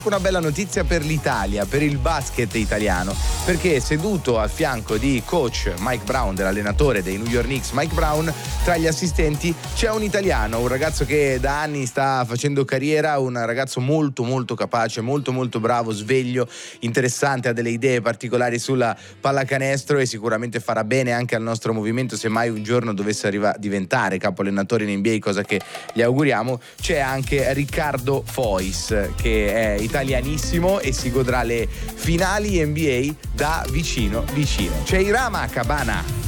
Una bella notizia per l'Italia, per il basket italiano, perché seduto al fianco di coach Mike Brown, dell'allenatore dei New York Knicks Mike Brown, tra gli assistenti c'è un italiano, un ragazzo che da anni sta facendo carriera, un ragazzo molto molto capace, molto molto bravo, sveglio, interessante, ha delle idee particolari sulla pallacanestro e sicuramente farà bene anche al nostro movimento se mai un giorno dovesse diventare capo allenatore in NBA, cosa che gli auguriamo. C'è anche Riccardo Fois, che è italianissimo e si godrà le finali NBA da vicino. C'è Irama Cabana.